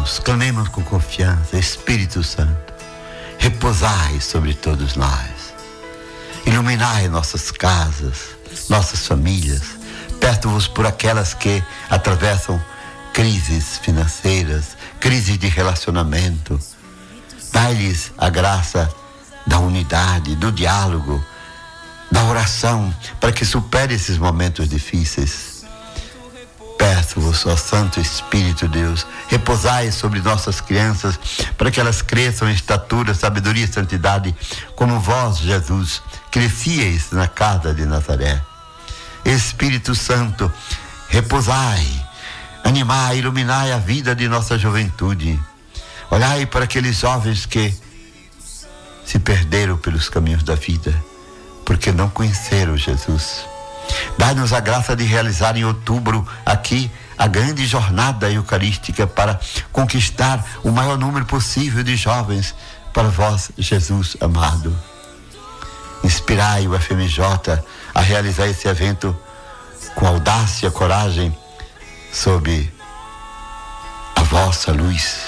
clamemos com confiança: Espírito Santo, repousai sobre todos nós. Iluminai nossas casas, nossas famílias. Peço-vos por aquelas que atravessam crises financeiras, crises de relacionamento. Dai-lhes a graça da unidade, do diálogo, da oração, para que supere esses momentos difíceis. Peço-vos, ó Santo Espírito Deus, repousai sobre nossas crianças, para que elas cresçam em estatura, sabedoria e santidade, como vós, Jesus, crescieis na casa de Nazaré. Espírito Santo, repousai, animai, iluminai a vida de nossa juventude. Olhai para aqueles jovens que se perderam pelos caminhos da vida, porque não conheceram Jesus. Dai-nos a graça de realizar em outubro aqui a grande jornada eucarística para conquistar o maior número possível de jovens para vós, Jesus amado. Inspirai o FMJ a realizar esse evento com audácia e coragem sob a vossa luz.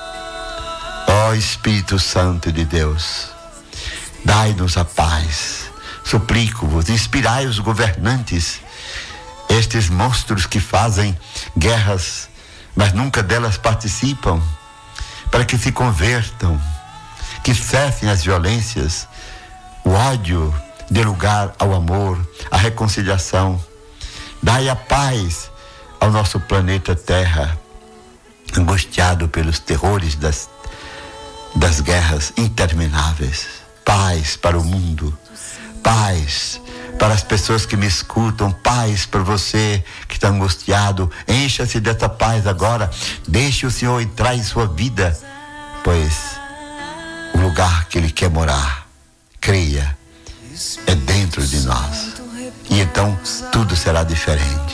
Ó Espírito Santo de Deus, dai-nos a paz. Suplico-vos, inspirai os governantes, estes monstros que fazem guerras, mas nunca delas participam, para que se convertam, que cessem as violências, o ódio dê lugar ao amor, à reconciliação. Dai a paz ao nosso planeta Terra, angustiado pelos terrores das guerras intermináveis. Paz para o mundo. Paz para as pessoas que me escutam, paz para você que está angustiado. Encha-se dessa paz agora, deixe o Senhor entrar em sua vida, pois o lugar que Ele quer morar, creia, é dentro de nós, e então tudo será diferente.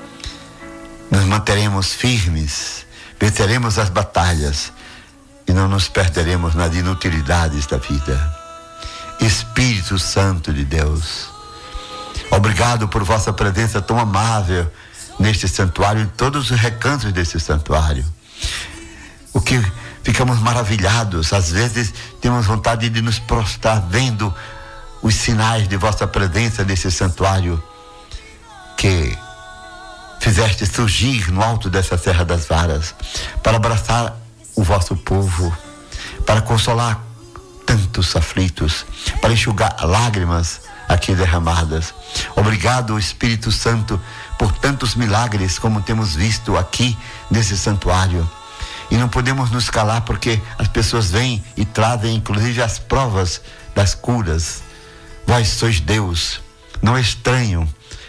Nos manteremos firmes, venceremos as batalhas e não nos perderemos nas inutilidades da vida. Espírito Santo de Deus, obrigado por vossa presença tão amável neste santuário, em todos os recantos desse santuário. O que ficamos maravilhados, às vezes temos vontade de nos prostrar vendo os sinais de vossa presença nesse santuário que fizeste surgir no alto dessa Serra das Varas, para abraçar o vosso povo, para consolar tantos aflitos, para enxugar lágrimas aqui derramadas. Obrigado, Espírito Santo, por tantos milagres como temos visto aqui nesse santuário. E não podemos nos calar, porque as pessoas vêm e trazem inclusive as provas das curas. Vós sois Deus, não estranho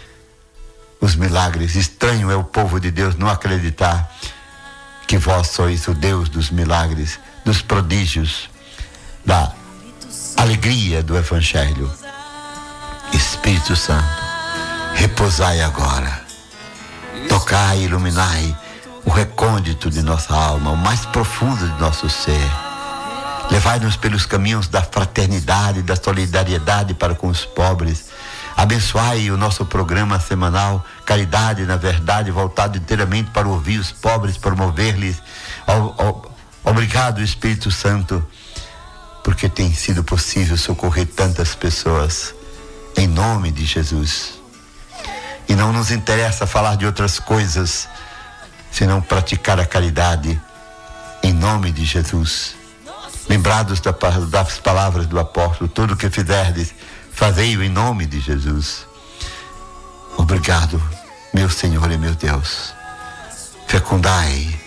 os milagres. Estranho é o povo de Deus não acreditar que vós sois o Deus dos milagres, dos prodígios, da alegria do Evangelho. Espírito Santo, repousai agora, tocai e iluminai o recôndito de nossa alma, o mais profundo de nosso ser. Levai-nos pelos caminhos da fraternidade, da solidariedade para com os pobres. Abençoai o nosso programa semanal Caridade na Verdade, voltado inteiramente para ouvir os pobres, promover-lhes. Obrigado, Espírito Santo, porque tem sido possível socorrer tantas pessoas, em nome de Jesus. E não nos interessa falar de outras coisas, senão praticar a caridade, em nome de Jesus. Lembrados das palavras do apóstolo: tudo o que fizerdes, fazei-o em nome de Jesus. Obrigado, meu Senhor e meu Deus. Fecundai